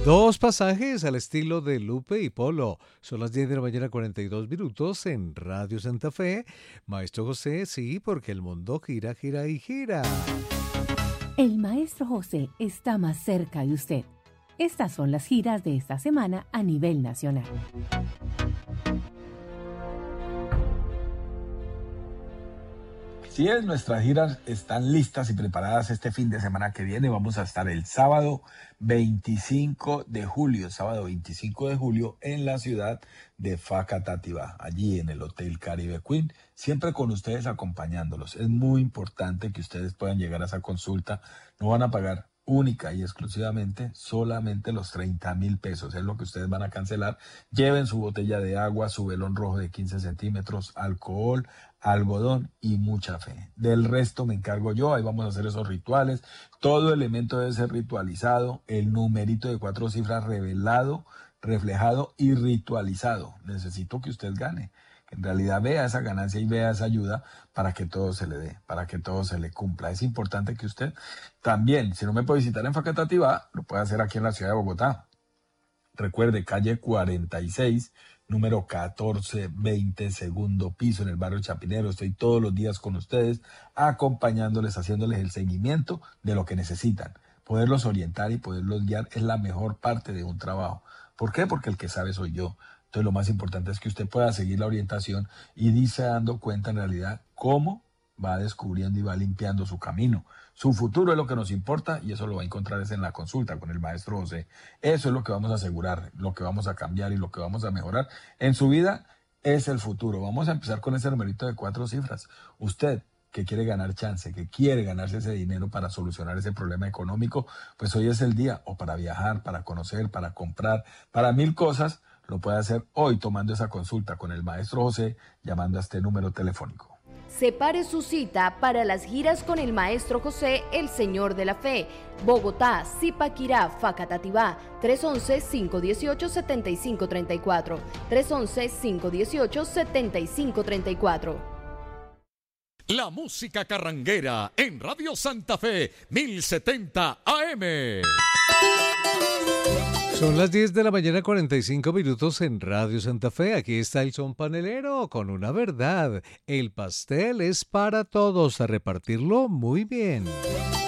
Dos pasajes al estilo de Lupe y Polo. Son las 10 de la mañana, 42 minutos en Radio Santa Fe. Maestro José, sí, porque el mundo gira, gira y gira. El Maestro José está más cerca de usted. Estas son las giras de esta semana a nivel nacional. Así es, nuestras giras están listas y preparadas este fin de semana que viene. Vamos a estar el sábado 25 de julio, en la ciudad de Facatativá, allí en el Hotel Caribe Queen, siempre con ustedes acompañándolos. Es muy importante que ustedes puedan llegar a esa consulta. No van a pagar única y exclusivamente solamente los 30,000 pesos, es lo que ustedes van a cancelar. Lleven su botella de agua, su velón rojo de 15 centímetros, alcohol, algodón y mucha fe. Del resto me encargo yo, ahí vamos a hacer esos rituales. Todo elemento debe ser ritualizado, el numerito de 4 cifras revelado, reflejado y ritualizado. Necesito que usted gane, que en realidad vea esa ganancia y vea esa ayuda para que todo se le dé, para que todo se le cumpla. Es importante que usted también, si no me puede visitar en Facatativá, lo puede hacer aquí en la ciudad de Bogotá. Recuerde, calle 46, número 1420, segundo piso, en el barrio Chapinero. Estoy todos los días con ustedes, acompañándoles, haciéndoles el seguimiento de lo que necesitan. Poderlos orientar y poderlos guiar es la mejor parte de un trabajo. ¿Por qué? Porque el que sabe soy yo. Entonces lo más importante es que usted pueda seguir la orientación y irse dando cuenta en realidad cómo va descubriendo y va limpiando su camino. Su futuro es lo que nos importa y eso lo va a encontrar es en la consulta con el Maestro José. Eso es lo que vamos a asegurar, lo que vamos a cambiar y lo que vamos a mejorar en su vida es el futuro. Vamos a empezar con ese numerito de 4 cifras. Usted que quiere ganar chance, que quiere ganarse ese dinero para solucionar ese problema económico, pues hoy es el día, o para viajar, para conocer, para comprar, para 1000 cosas, lo puede hacer hoy tomando esa consulta con el Maestro José, llamando a este número telefónico. Separe su cita para las giras con el Maestro José, el Señor de la Fe. Bogotá, Zipaquirá, Facatativá, 311-518-7534. 311-518-7534. La música carranguera en Radio Santa Fe, 1070 AM. Son las 10 de la mañana, 45 minutos en Radio Santa Fe. Aquí está el son panelero con una verdad. El pastel es para todos, a repartirlo muy bien.